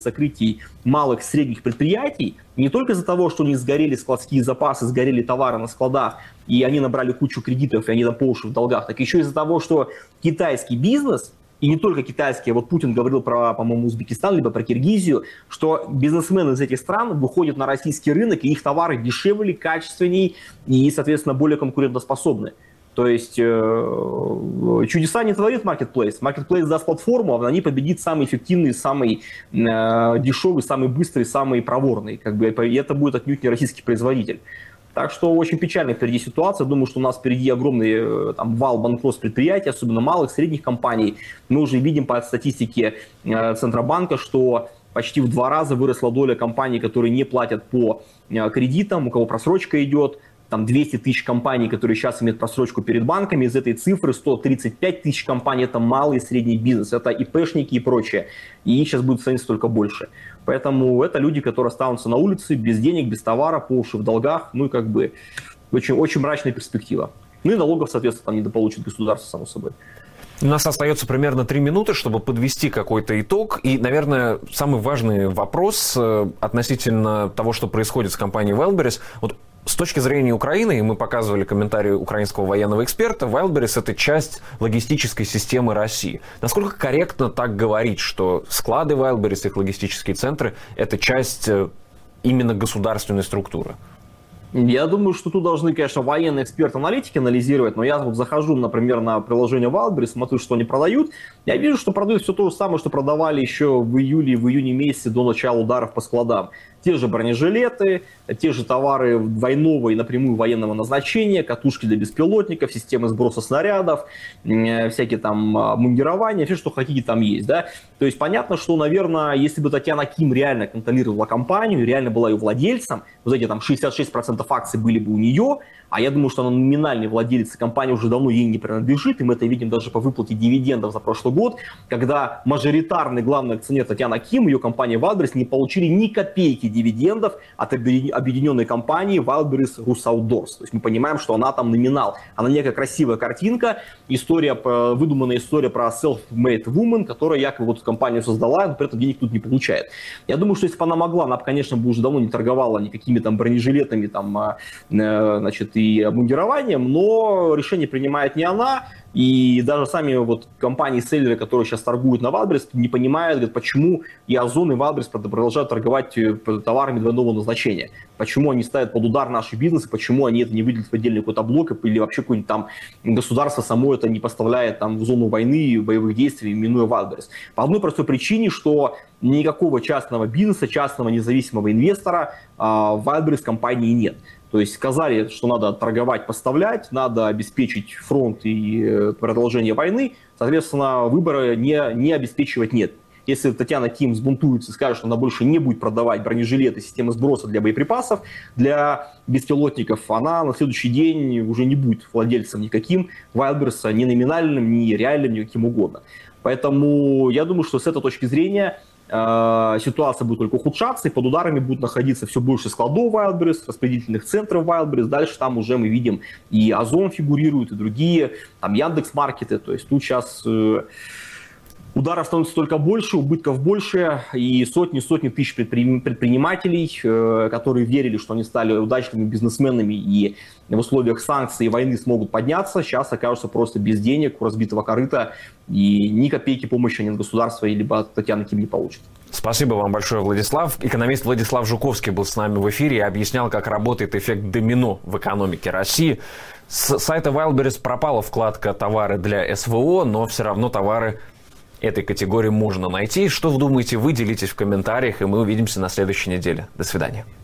закрытий малых и средних предприятий, не только из-за того, что у них сгорели складские запасы, сгорели товары на складах, и они набрали кучу кредитов, и они там по уши в долгах, так еще из-за того, что китайский бизнес, и не только китайский, вот Путин говорил про, по-моему, Узбекистан, либо про Киргизию, что бизнесмены из этих стран выходят на российский рынок, и их товары дешевле, качественнее и, соответственно, более конкурентоспособны. То есть чудеса не творит Marketplace. Marketplace даст платформу, а на ней победит самый эффективный, самый дешевый, самый быстрый, самый проворный. И это будет отнюдь не российский производитель. Так что очень печальная впереди ситуация. Думаю, что у нас впереди огромный вал банкротств предприятий, особенно малых, средних компаний. Мы уже видим по статистике Центробанка, что почти в 2 раза выросла доля компаний, которые не платят по кредитам, у кого просрочка идет. Там 200 тысяч компаний, которые сейчас имеют просрочку перед банками. Из этой цифры 135 тысяч компаний – это малый и средний бизнес, это ИПшники и прочее. И их сейчас будет становиться только больше. Поэтому это люди, которые останутся на улице без денег, без товара, по уши в долгах. Ну и очень, очень мрачная перспектива. Ну и налогов, соответственно, там недополучит государство, само собой. У нас остается примерно 3 минуты, чтобы подвести какой-то итог. И, наверное, самый важный вопрос относительно того, что происходит с компанией Wildberries. Вот с точки зрения Украины, и мы показывали комментарий украинского военного эксперта, Wildberries – это часть логистической системы России. Насколько корректно так говорить, что склады Wildberries, их логистические центры – это часть именно государственной структуры? Я думаю, что тут должны, конечно, военные эксперты-аналитики анализировать, но я вот захожу, например, на приложение Wildberries, смотрю, что они продают. Я вижу, что продают все то же самое, что продавали еще в июне месяце до начала ударов по складам. Те же бронежилеты, те же товары двойного и напрямую военного назначения, катушки для беспилотников, системы сброса снарядов, всякие там мундирования, все, что хотите, там есть. Да? То есть понятно, что, наверное, если бы Татьяна Ким реально контролировала компанию, реально была ее владельцем, вот эти там 66% акций были бы у нее, а я думаю, что она номинальный владелец, компания уже давно ей не принадлежит, и мы это видим даже по выплате дивидендов за прошлый год, когда мажоритарный главный акционер Татьяна Ким, ее компания Wildberries, не получили ни копейки дивидендов от объединенной компании Wildberries Rusautdoors. То есть мы понимаем, что она там номинал. Она некая красивая картинка, выдуманная история про self-made woman, которая якобы вот компанию создала, но при этом денег тут не получает. Я думаю, что если бы она могла, она бы, конечно, бы уже давно не торговала никакими там бронежилетами, там, значит, и обмундированием, но решение принимает не она, и даже сами вот компании-селлеры, которые сейчас торгуют на Wildberries, не понимают, говорят, почему и Озон, и Wildberries продолжают торговать товарами двойного назначения, почему они ставят под удар наши бизнесы, почему они это не выделят в отдельный какой-то блок, или вообще какое-нибудь там государство само это не поставляет там в зону войны, боевых действий, минуя Wildberries. По одной простой причине, что никакого частного бизнеса, частного независимого инвестора в Wildberries компании нет. То есть сказали, что надо торговать, поставлять, надо обеспечить фронт и продолжение войны, соответственно, выбора не обеспечивать нет. Если Татьяна Ким сбунтуется и скажет, что она больше не будет продавать бронежилеты, системы сброса для боеприпасов, для беспилотников, она на следующий день уже не будет владельцем никаким Wildberries, ни номинальным, ни реальным, ни каким угодно. Поэтому я думаю, что с этой точки зрения ситуация будет только ухудшаться, и под ударами будут находиться все больше складов Wildberries, распределительных центров Wildberries. Дальше там уже мы видим и Озон фигурирует, и другие, там Яндекс.Маркеты. То есть тут сейчас ударов становится только больше, убытков больше, и сотни тысяч предпринимателей, которые верили, что они стали удачными бизнесменами и в условиях санкций и войны смогут подняться, сейчас окажутся просто без денег, у разбитого корыта, и ни копейки помощи ни от государства, либо от Татьяны Ким не получат. Спасибо вам большое, Владислав. Экономист Владислав Жуковский был с нами в эфире и объяснял, как работает эффект домино в экономике России. С сайта Wildberries пропала вкладка «Товары для СВО», но все равно товары этой категории можно найти. Что вы думаете, вы делитесь в комментариях, и мы увидимся на следующей неделе. До свидания.